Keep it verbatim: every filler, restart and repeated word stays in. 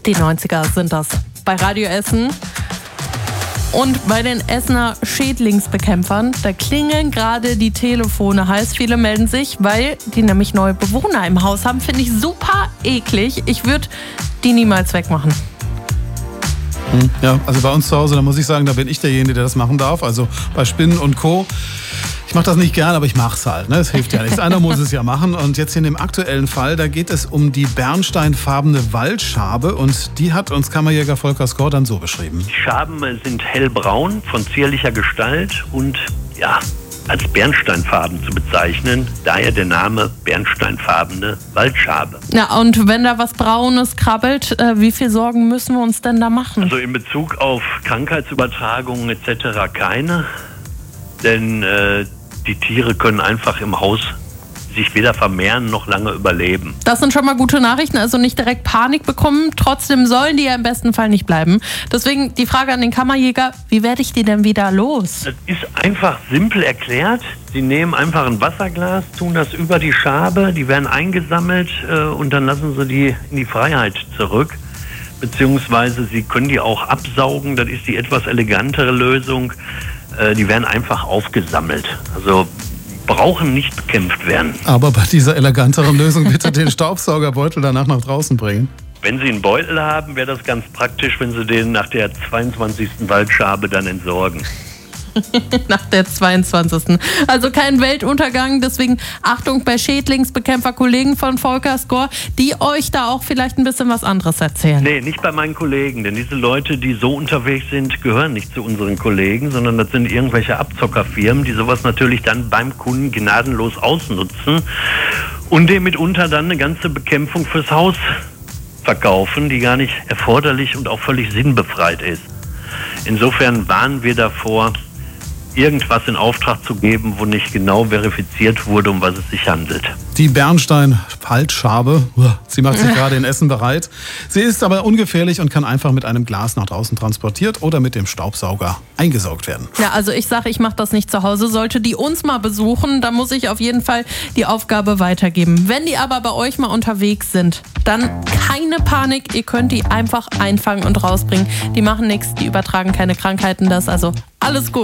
Die neunziger sind das bei Radio Essen. Und bei den Essener Schädlingsbekämpfern, da klingeln gerade die Telefone heiß. Viele melden sich, weil die nämlich neue Bewohner im Haus haben. Finde ich super eklig. Ich würde die niemals wegmachen. Ja, also bei uns zu Hause, da muss ich sagen, da bin ich derjenige, der das machen darf. Also bei Spinnen und Co. Ich mache das nicht gern, aber ich mache es halt. Ne? Das hilft ja nichts. Einer muss es ja machen. Und jetzt in dem aktuellen Fall, da geht es um die bernsteinfarbene Waldschabe. Und die hat uns Kammerjäger Volker Skor dann so beschrieben. Die Schaben sind hellbraun, von zierlicher Gestalt und ja, als bernsteinfarben zu bezeichnen. Daher der Name bernsteinfarbene Waldschabe. Ja, und wenn da was Braunes krabbelt, äh, wie viel Sorgen müssen wir uns denn da machen? Also in Bezug auf Krankheitsübertragungen et cetera keine. Denn äh, die Tiere können einfach im Haus sich weder vermehren noch lange überleben. Das sind schon mal gute Nachrichten, also nicht direkt Panik bekommen. Trotzdem sollen die ja im besten Fall nicht bleiben. Deswegen die Frage an den Kammerjäger, wie werde ich die denn wieder los? Das ist einfach simpel erklärt. Sie nehmen einfach ein Wasserglas, tun das über die Schabe, die werden eingesammelt äh, und dann lassen sie die in die Freiheit zurück. Beziehungsweise sie können die auch absaugen, das ist die etwas elegantere Lösung. Äh, die werden einfach aufgesammelt. Also brauchen nicht bekämpft werden. Aber bei dieser eleganteren Lösung bitte den Staubsaugerbeutel danach nach draußen bringen. Wenn Sie einen Beutel haben, wäre das ganz praktisch, wenn Sie den nach der zweiundzwanzigsten Waldschabe dann entsorgen. Nach der zweiundzwanzigsten Also kein Weltuntergang, deswegen Achtung bei Schädlingsbekämpfer Kollegen von Volker Skor, die euch da auch vielleicht ein bisschen was anderes erzählen. Nee, nicht bei meinen Kollegen, denn diese Leute, die so unterwegs sind, gehören nicht zu unseren Kollegen, sondern das sind irgendwelche Abzockerfirmen, die sowas natürlich dann beim Kunden gnadenlos ausnutzen und dem mitunter dann eine ganze Bekämpfung fürs Haus verkaufen, die gar nicht erforderlich und auch völlig sinnbefreit ist. Insofern warnen wir davor, irgendwas in Auftrag zu geben, wo nicht genau verifiziert wurde, um was es sich handelt. Die Bernstein-Waldschabe, sie macht sich gerade in Essen bereit. Sie ist aber ungefährlich und kann einfach mit einem Glas nach draußen transportiert oder mit dem Staubsauger eingesaugt werden. Ja, also ich sage, ich mache das nicht zu Hause. Sollte die uns mal besuchen, dann muss ich auf jeden Fall die Aufgabe weitergeben. Wenn die aber bei euch mal unterwegs sind, dann keine Panik. Ihr könnt die einfach einfangen und rausbringen. Die machen nichts, die übertragen keine Krankheiten. Das also alles gut.